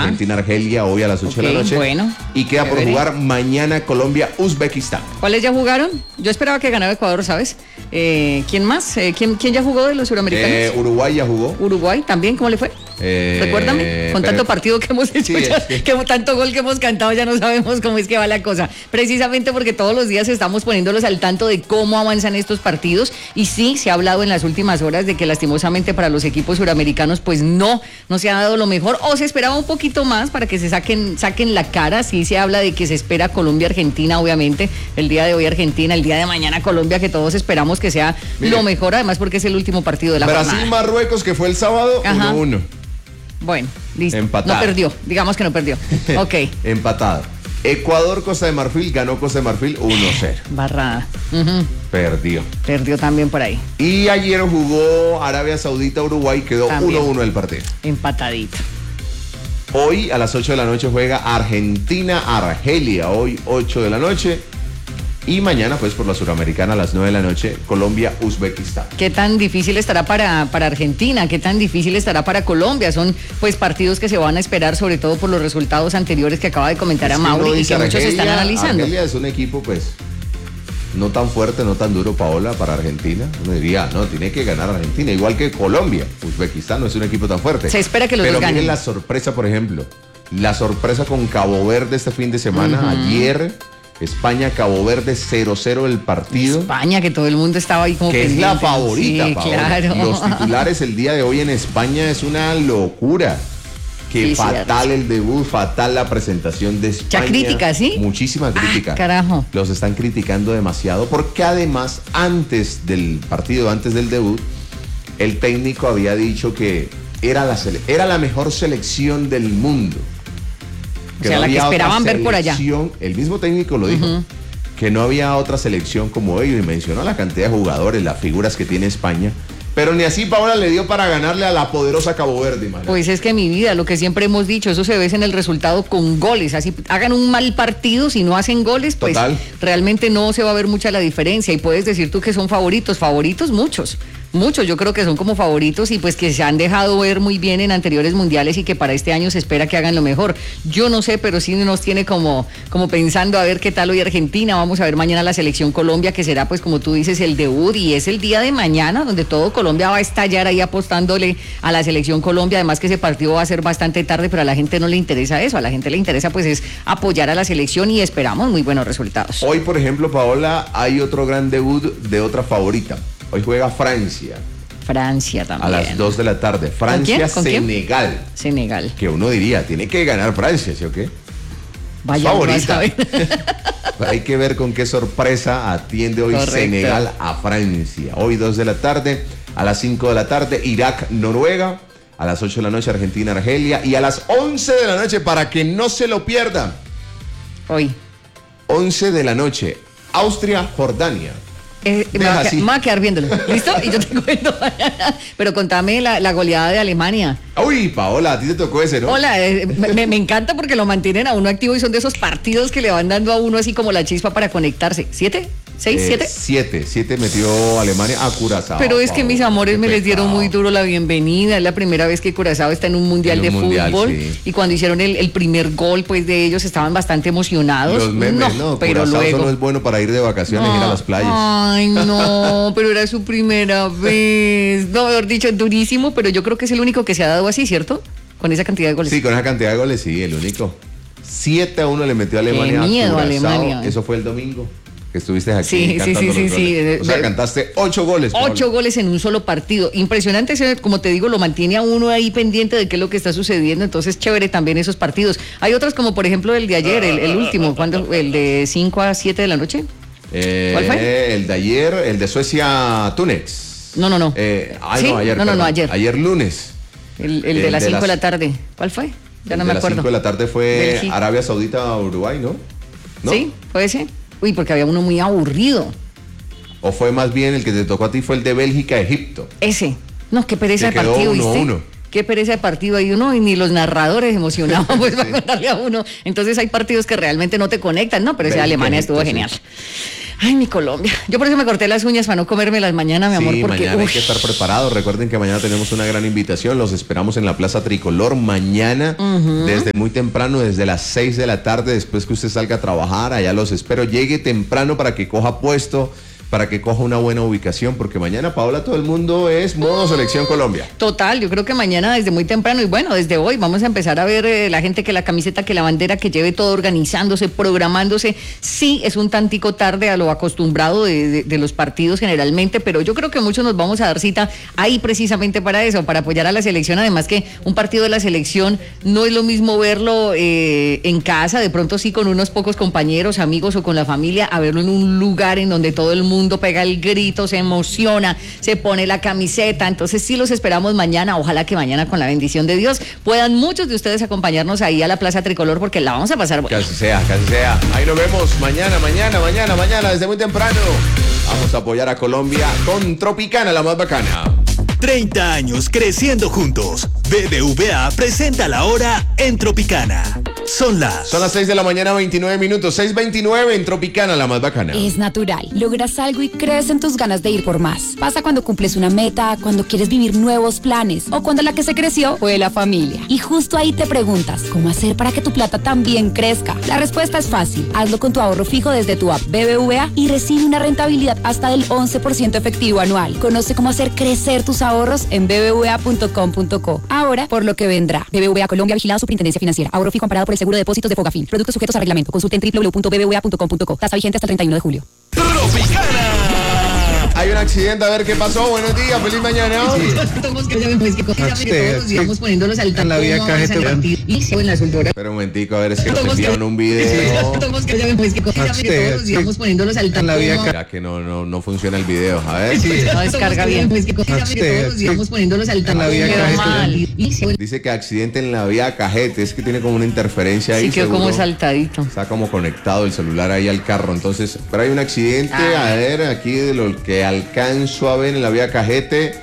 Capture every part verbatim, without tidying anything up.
Argentina-Argelia hoy a las ocho okay, de la noche. Bueno. Y queda por jugar mañana Colombia-Uzbekistán. ¿Cuáles ya jugaron? Yo esperaba que ganara Ecuador, ¿sabes? Eh, ¿Quién más? Eh, ¿quién, ¿Quién ya jugó de los suramericanos? Eh, Uruguay ya jugó. Uruguay también, ¿cómo le fue? Eh, Recuérdame, con pero, tanto partido que hemos hecho, sí, ya, es que... que tanto gol que hemos cantado, ya no sabemos cómo es que va la cosa. Precisamente porque todos los días estamos poniéndolos al tanto de cómo avanzan estos partidos. Y sí, se ha hablado en las últimas horas de que lastimosamente para los equipos suramericanos, pues no, no se ha dado lo mejor, o se esperaba un poquito más para que se saquen, saquen la cara. Sí se habla de que se espera Colombia-Argentina, obviamente, el día de hoy Argentina, el día de mañana Colombia, que todos esperamos que sea Mire, lo mejor, además porque es el último partido de la jornada. Brasil-Marruecos, que fue el sábado, uno uno. Bueno, listo. Empatado. No perdió, digamos que no perdió. Ok. Empatado. Ecuador, Costa de Marfil, ganó Costa de Marfil uno cero. Barrada. Uh-huh. Perdió. Perdió también por ahí. Y ayer jugó Arabia Saudita, Uruguay, quedó uno uno el partido. Empatadito. Hoy a las ocho de la noche juega Argentina-Argelia, hoy ocho de la noche. Y mañana, pues, por la Suramericana a las nueve de la noche, Colombia-Uzbekistán. ¿Qué tan difícil estará para, para Argentina? ¿Qué tan difícil estará para Colombia? Son, pues, partidos que se van a esperar, sobre todo por los resultados anteriores que acaba de comentar es a Mauri y que Argelia, muchos están analizando. Argelia es un equipo, pues, no tan fuerte, no tan duro, Paola, para Argentina. Uno diría, no, tiene que ganar Argentina, igual que Colombia. Uzbekistán no es un equipo tan fuerte. Se espera que los Pero dos ganen. Pero miren la sorpresa, por ejemplo, la sorpresa con Cabo Verde este fin de semana, uh-huh. ayer... España-Cabo Verde cero cero el partido. España, que todo el mundo estaba ahí como que pendiente. Es la favorita, sí, claro. Los titulares el día de hoy en España es una locura. Que sí, fatal cierto. El debut, fatal la presentación de España. Ya crítica, ¿sí? Muchísima crítica. Ah, carajo. Los están criticando demasiado porque además, antes del partido, antes del debut, el técnico había dicho que era la, sele- era la mejor selección del mundo. Que o sea, no la que esperaban ver por allá. El mismo técnico lo dijo, uh-huh. que no había otra selección como ellos y mencionó la cantidad de jugadores, las figuras que tiene España. Pero ni así Paola le dio para ganarle a la poderosa Cabo Verde, man. Pues es que mi vida, lo que siempre hemos dicho, eso se ve en el resultado con goles. Así hagan un mal partido, si no hacen goles, pues Total. realmente no se va a ver mucha la diferencia. Y puedes decir tú que son favoritos, favoritos muchos. Muchos, yo creo que son como favoritos y pues que se han dejado ver muy bien en anteriores mundiales y que para este año se espera que hagan lo mejor. Yo no sé, pero sí nos tiene como, como pensando a ver qué tal hoy Argentina. Vamos a ver mañana la selección Colombia, que será pues como tú dices el debut y es el día de mañana donde todo Colombia va a estallar ahí apostándole a la selección Colombia. Además que ese partido va a ser bastante tarde, pero a la gente no le interesa eso. A la gente le interesa pues es apoyar a la selección y esperamos muy buenos resultados. Hoy, por ejemplo, Paola, hay otro gran debut de otra favorita. Hoy juega Francia. Francia también. A las dos de la tarde. Francia-Senegal. Senegal. Que uno diría, tiene que ganar Francia, ¿sí o qué? Vaya, favorita. Pero hay que ver con qué sorpresa atiende hoy Correcto. Senegal a Francia. Hoy dos de la tarde, a las cinco de la tarde, Irak-Noruega. A las ocho de la noche, Argentina-Argelia. Y a las once de la noche, para que no se lo pierdan. Hoy. once de la noche, Austria-Jordania. Eh, me, va que, me va a quedar viéndolo. ¿Listo? Y yo te cuento mañana. Pero contame la, la goleada de Alemania. Uy, Paola, a ti te tocó ese, ¿no? Hola, eh, me, me encanta porque lo mantienen a uno activo y son de esos partidos que le van dando a uno así como la chispa para conectarse. ¿Siete? ¿Seis? Eh, ¿Siete? Siete. Siete metió Alemania a Curazao. Pero es que Paola, mis amores me pecado. les dieron muy duro la bienvenida. Es la primera vez que Curazao está en un mundial en un de mundial, fútbol. Sí. Y cuando hicieron el, el primer gol, pues de ellos estaban bastante emocionados. Los memes, no, no pero Curazao luego solo es bueno para ir de vacaciones y no, ir a las playas. Ay, no, pero era su primera vez. No, mejor dicho, durísimo, pero yo creo que es el único que se ha dado así, ¿cierto? Con esa cantidad de goles. Sí, con esa cantidad de goles, sí, el único. siete a uno le metió a Alemania. Qué miedo, a Alemania. Eso fue el domingo que estuviste aquí. Sí, sí, sí, sí, sí. O sea, cantaste ocho goles. Ocho Pablo. goles en un solo partido. Impresionante, como te digo, lo mantiene a uno ahí pendiente de qué es lo que está sucediendo. Entonces, chévere también esos partidos. Hay otros como, por ejemplo, el de ayer, el, el último, ¿cuándo? El de cinco a siete de la noche. Eh, ¿Cuál fue? El de ayer, el de Suecia-Túnez. No, no, no. Eh, ay, ¿Sí? no, ayer. No, no, no, ayer. Ayer lunes. El, el de las cinco de la tarde. ¿Cuál fue? Ya no me acuerdo. De las cinco de la tarde fue Bélgica. Arabia Saudita, Uruguay, ¿no? ¿no? Sí, puede ser. Uy, porque había uno muy aburrido. O fue más bien el que te tocó a ti, fue el de Bélgica-Egipto. Ese. No, qué pereza de quedó partido, uno, ¿viste? Uno. Qué pereza de partido hay uno y ni los narradores emocionados pues sí. para contarle a uno. Entonces hay partidos que realmente no te conectan, ¿no? Pero ese de Alemania estuvo genial. Sí. Ay, mi Colombia. Yo por eso me corté las uñas para no comérmelas mañana, mi amor. Sí, porque mañana uy. Hay que estar preparados. Recuerden que mañana tenemos una gran invitación. Los esperamos en la Plaza Tricolor mañana, uh-huh. desde muy temprano, desde las seis de la tarde, después que usted salga a trabajar. Allá los espero. Llegue temprano para que coja puesto, para que coja una buena ubicación, porque mañana, Paola, todo el mundo es modo Selección Colombia. Total, yo creo que mañana desde muy temprano, y bueno, desde hoy vamos a empezar a ver eh, la gente que la camiseta, que la bandera, que lleve todo organizándose, programándose. Sí, es un tantico tarde a lo acostumbrado de, de, de los partidos generalmente, pero yo creo que muchos nos vamos a dar cita ahí precisamente para eso, para apoyar a la selección. Además que un partido de la selección no es lo mismo verlo eh, en casa, de pronto sí con unos pocos compañeros, amigos o con la familia, a verlo en un lugar en donde todo el mundo pega el grito, se emociona, se pone la camiseta. Entonces sí los esperamos mañana. Ojalá que mañana, con la bendición de Dios, puedan muchos de ustedes acompañarnos ahí a la Plaza Tricolor, porque la vamos a pasar bueno. Casi sea, casi sea. Ahí nos vemos mañana, mañana, mañana, mañana, desde muy temprano. Vamos a apoyar a Colombia con Tropicana, la más bacana. treinta años creciendo juntos. B B V A presenta la hora en Tropicana. Son las... Son las seis de la mañana, veintinueve minutos. seis veintinueve en Tropicana, la más bacana. Es natural. Logras algo y crees en tus ganas de ir por más. Pasa cuando cumples una meta, cuando quieres vivir nuevos planes o cuando la que se creció fue la familia. Y justo ahí te preguntas, ¿cómo hacer para que tu plata también crezca? La respuesta es fácil. Hazlo con tu ahorro fijo desde tu app B B V A y recibe una rentabilidad hasta del once por ciento efectivo anual. Conoce cómo hacer crecer tus ahorros en b b v a punto com punto co. Ahora, por lo que vendrá. B B V A Colombia, vigilado Superintendencia Financiera. Ahorro fijo amparado por el Seguro de Depósitos de Fogafín. Productos sujetos a reglamento. Consulte en w w w punto b b v a punto com punto co. Tasa vigente hasta el treinta y uno de julio. Tropicana. Hay un accidente, a ver qué pasó. Buenos días, feliz mañana. En la vía Cajete. Pero un momentico, a ver, es que nos enviaron un video. En la vía Cajete. que no, no, no funciona el video. A ver. No descarga bien. En la vía Cajete. Dice que accidente en la vía Cajete. Es que tiene como una interferencia ahí. Sí, quedó como saltadito. Está como conectado el celular ahí al carro. Entonces, pero hay un accidente. Ay. A ver, aquí de lo que alcanzo a ver en la vía Cajete.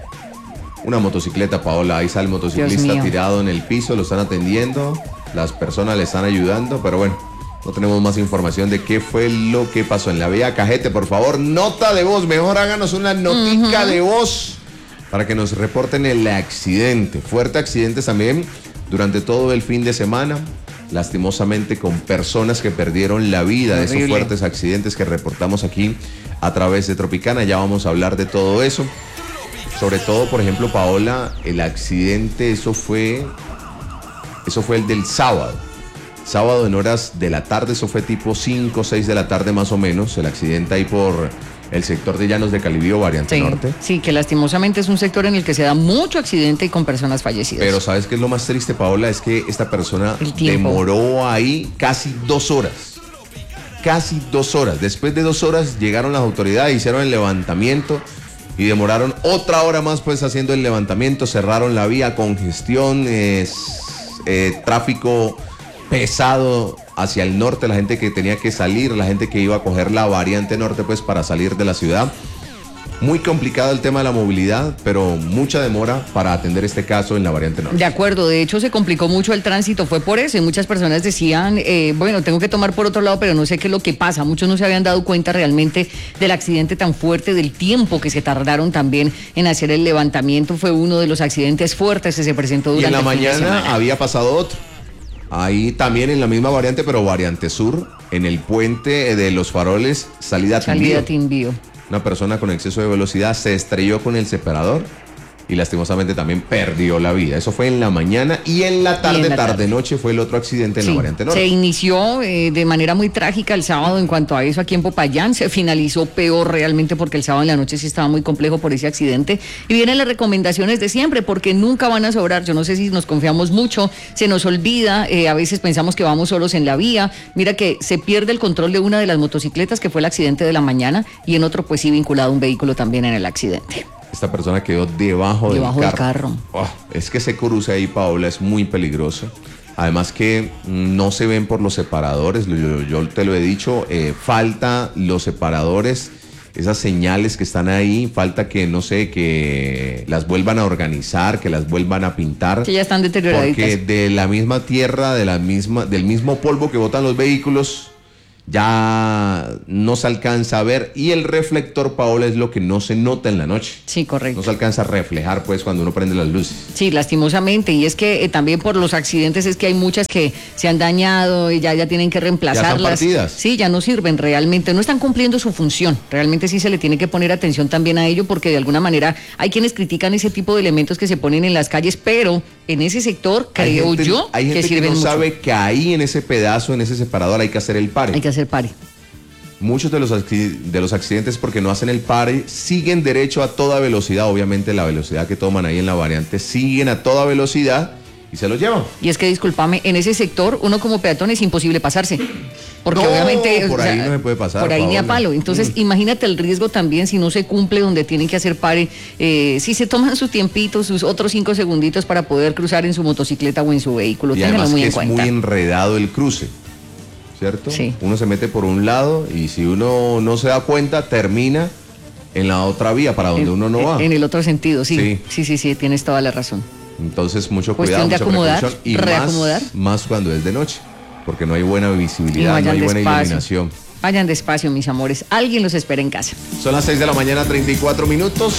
Una motocicleta, Paola. Ahí sale el motociclista tirado en el piso. Lo están atendiendo. Las personas le están ayudando. Pero bueno, no tenemos más información de qué fue lo que pasó en la vía Cajete. Por favor, nota de voz. Mejor háganos una notica uh-huh. de voz para que nos reporten el accidente. Fuerte accidentes también durante todo el fin de semana. Lastimosamente con personas que perdieron la vida. Horrible. De esos fuertes accidentes que reportamos aquí a través de Tropicana. Ya vamos a hablar de todo eso. Sobre todo, por ejemplo, Paola, el accidente, eso fue, eso fue el del sábado. Sábado en horas de la tarde, eso fue tipo cinco o seis de la tarde más o menos. El accidente ahí por el sector de Llanos de Calibío, variante sí, norte. Sí, que lastimosamente es un sector en el que se da mucho accidente y con personas fallecidas. Pero ¿sabes qué es lo más triste, Paola? Es que esta persona demoró ahí casi dos horas. Casi dos horas. Después de dos horas llegaron las autoridades, hicieron el levantamiento y demoraron otra hora más pues haciendo el levantamiento. Cerraron la vía, congestión, eh, eh, tráfico pesado hacia el norte, la gente que tenía que salir, la gente que iba a coger la variante norte pues para salir de la ciudad. Muy complicado el tema de la movilidad, pero mucha demora para atender este caso en la variante norte. De acuerdo, de hecho se complicó mucho el tránsito, fue por eso, y muchas personas decían, eh, bueno, tengo que tomar por otro lado, pero no sé qué es lo que pasa. Muchos no se habían dado cuenta realmente del accidente tan fuerte, del tiempo que se tardaron también en hacer el levantamiento. Fue uno de los accidentes fuertes que se presentó durante el fin de semana. Y en la mañana había pasado otro. Ahí también en la misma variante, pero variante sur, en el puente de los faroles, salida, salida Timbío. Una persona con exceso de velocidad se estrelló con el separador y lastimosamente también perdió la vida. Eso fue en la mañana y en la tarde, en la tarde, tarde noche fue el otro accidente en sí, la variante norte. Se inició eh, de manera muy trágica el sábado en cuanto a eso aquí en Popayán. Se finalizó peor realmente porque el sábado en la noche sí estaba muy complejo por ese accidente. Y vienen las recomendaciones de siempre porque nunca van a sobrar. Yo no sé si nos confiamos mucho, se nos olvida, eh, a veces pensamos que vamos solos en la vía. Mira que se pierde el control de una de las motocicletas que fue el accidente de la mañana y en otro pues sí vinculado a un vehículo también en el accidente. Esta persona quedó debajo, debajo del carro. Del carro. Oh, es que ese cruce ahí, Paola, es muy peligroso. Además que no se ven por los separadores, yo, yo te lo he dicho, eh, falta los separadores, esas señales que están ahí, falta que, no sé, que las vuelvan a organizar, que las vuelvan a pintar. Que ya están deterioraditas. Porque de la misma tierra, de la misma, del mismo polvo que botan los vehículos, ya no se alcanza a ver, y el reflector, Paola, es lo que no se nota en la noche. Sí, correcto. No se alcanza a reflejar pues cuando uno prende las luces. Sí, lastimosamente, y es que eh, también por los accidentes es que hay muchas que se han dañado y ya, ya tienen que reemplazarlas. Ya están partidas. Sí, ya no sirven realmente, no están cumpliendo su función. Realmente sí se le tiene que poner atención también a ello, porque de alguna manera hay quienes critican ese tipo de elementos que se ponen en las calles, pero en ese sector creo hay gente, yo hay gente que que sirven no mucho. sabe que ahí en ese pedazo, en ese separador hay que hacer el pare. Hay que hacer pare. Muchos de los, de los accidentes, porque no hacen el pare, siguen derecho a toda velocidad. Obviamente la velocidad que toman ahí en la variante, siguen a toda velocidad y se los llevan. Y es que, discúlpame, en ese sector uno como peatón es imposible pasarse. Porque no, obviamente... por o ahí sea, no se puede pasar, por ahí Paola. ni a palo. Entonces, mm. imagínate el riesgo también si no se cumple donde tienen que hacer pare. Eh, si se toman su tiempito, sus otros cinco segunditos para poder cruzar en su motocicleta o en su vehículo. Y Ténganlo además muy que en es cuenta. muy enredado el cruce, ¿cierto? Sí. Uno se mete por un lado y si uno no se da cuenta, termina en la otra vía para donde en, uno no va. En el otro sentido, sí. Sí, sí, sí, sí, tienes toda la razón. Entonces, mucho Cuestión cuidado, de mucha acomodar, precaución, y reacomodar. Más, más cuando es de noche, porque no hay buena Y visibilidad, no vayan hay buena despacio. iluminación. Vayan despacio, mis amores. Alguien los espera en casa. Son las seis de la mañana, treinta y cuatro minutos.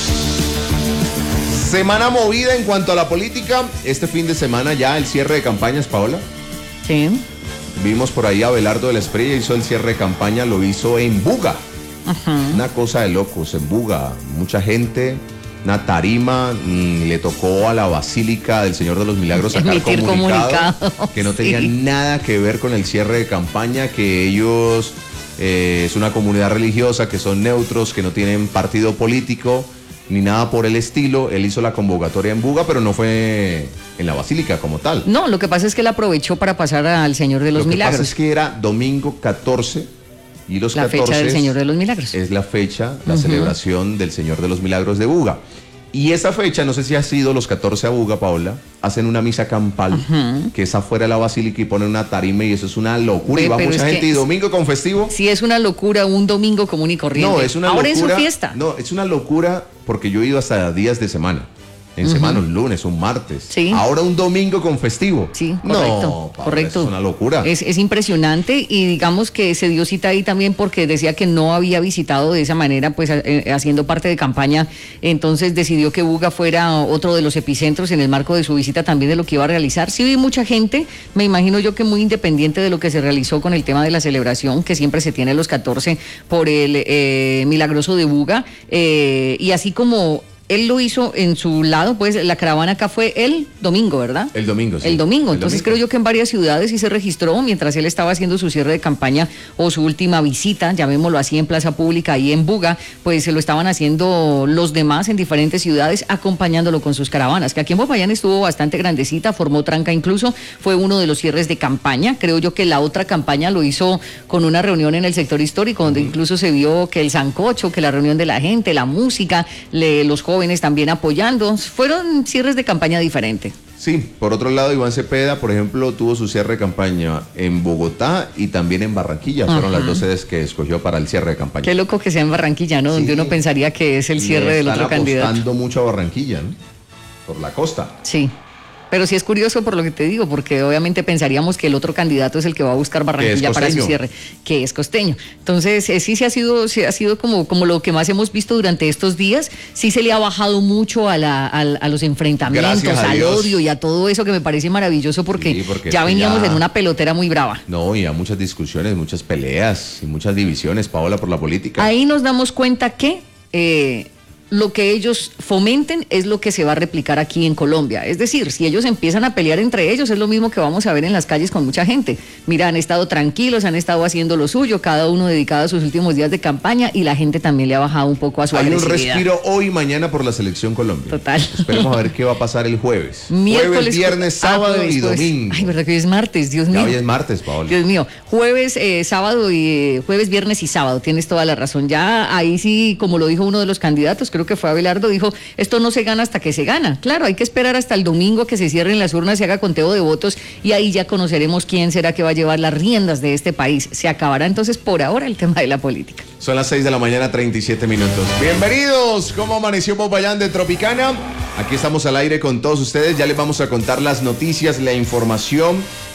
Semana movida en cuanto a la política. Este fin de semana ya el cierre de campañas, Paola. Sí. Vimos por ahí a Abelardo de la Espriella, hizo el cierre de campaña, lo hizo en Buga. Ajá. Una cosa de locos, en Buga. Mucha gente, una tarima, mmm, le tocó a la Basílica del Señor de los Milagros sacar Emitir comunicado, comunicado, que no tenía sí. nada que ver con el cierre de campaña, que ellos eh, es una comunidad religiosa, que son neutros, que no tienen partido político ni nada por el estilo. Él hizo la convocatoria en Buga, pero no fue en la Basílica como tal. No, lo que pasa es que él aprovechó para pasar al Señor de los Lo que Milagros. pasa es que era domingo catorce y los La catorce fecha del Señor de los Milagros. es la fecha, la Uh-huh. celebración del Señor de los Milagros de Buga. Y esa fecha, no sé si ha sido los catorce a Buga, Paola, hacen una misa campal, Uh-huh. que es afuera de la basílica y ponen una tarima y eso es una locura. Ve, y va pero mucha es gente que y domingo con festivo. Sí, es una locura un domingo común y corriente. No, es una Ahora locura. en su fiesta. No, es una locura porque yo he ido hasta días de semana. En Ujú. semana, un lunes, un martes. Sí. Ahora un domingo con festivo. Sí, No, correcto, Paola, correcto. eso es una locura. Es, es impresionante y digamos que se dio cita ahí también porque decía que no había visitado de esa manera, pues eh, haciendo parte de campaña, entonces decidió que Buga fuera otro de los epicentros en el marco de su visita también de lo que iba a realizar. Sí vi mucha gente, me imagino yo que muy independiente de lo que se realizó con el tema de la celebración, que siempre se tiene los catorce por el eh, Milagroso de Buga, eh, y así como él lo hizo en su lado, pues la caravana acá fue el domingo, ¿verdad? El domingo, sí. El domingo. El Entonces domingo. creo yo que en varias ciudades sí se registró mientras él estaba haciendo su cierre de campaña o su última visita, llamémoslo así, en plaza pública ahí en Buga, pues se lo estaban haciendo los demás en diferentes ciudades acompañándolo con sus caravanas, que aquí en Popayán estuvo bastante grandecita, formó tranca incluso, fue uno de los cierres de campaña. Creo yo que la otra campaña lo hizo con una reunión en el sector histórico, donde incluso se vio que el sancocho, que la reunión de la gente, la música, le, los jóvenes también apoyando. Fueron cierres de campaña diferentes. Sí, por otro lado, Iván Cepeda, por ejemplo, tuvo su cierre de campaña en Bogotá y también en Barranquilla. Fueron Ajá. las dos sedes que escogió para el cierre de campaña. Qué loco que sea en Barranquilla, ¿no? Donde Sí. uno pensaría que es el cierre Le del están otro candidato. apostando mucho a Barranquilla, ¿no? Por la costa. Sí. Pero sí es curioso por lo que te digo, porque obviamente pensaríamos que el otro candidato es el que va a buscar Barranquilla para su costeño. cierre, que es costeño. Entonces, eh, sí se ha sido, sí ha sido como, como lo que más hemos visto durante estos días. Sí se le ha bajado mucho a, la, a, a los enfrentamientos, Gracias a al Dios. odio y a todo eso que me parece maravilloso porque, Sí, porque ya es que veníamos ya- en una pelotera muy brava. No, y a muchas discusiones, muchas peleas y muchas divisiones, Paola, por la política. Ahí nos damos cuenta que eh, lo que ellos fomenten es lo que se va a replicar aquí en Colombia. Es decir, si ellos empiezan a pelear entre ellos, es lo mismo que vamos a ver en las calles con mucha gente. Mira, han estado tranquilos, han estado haciendo lo suyo, cada uno dedicado a sus últimos días de campaña y la gente también le ha bajado un poco a su Hay un agresividad. respiro hoy y mañana por la selección Colombia. Total. Esperemos a ver qué va a pasar el jueves. Miércoles, jueves, viernes, ah, sábado jueves, y jueves. domingo. Ay, verdad que hoy es martes, Dios Ya mío. hoy es martes, Paola. Dios mío, jueves, eh, sábado y eh, jueves, viernes y sábado, tienes toda la razón. Ya ahí sí, como lo dijo uno de los candidatos, creo que fue Abelardo, dijo, esto no se gana hasta que se gana. Claro, hay que esperar hasta el domingo que se cierren las urnas, se haga conteo de votos y ahí ya conoceremos quién será que va a llevar las riendas de este país. Se acabará entonces por ahora el tema de la política. Son las seis de la mañana, treinta y siete minutos. Bienvenidos, ¿cómo amaneció Popayán de Tropicana? Aquí estamos al aire con todos ustedes, ya les vamos a contar las noticias, la información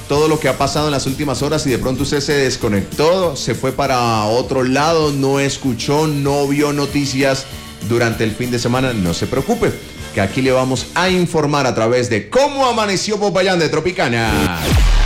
todo lo que ha pasado en las últimas horas y de pronto usted se desconectó, se fue para otro lado, no escuchó, no vio noticias durante el fin de semana, no se preocupe, que aquí le vamos a informar a través de Cómo Amaneció Popayán de Tropicana.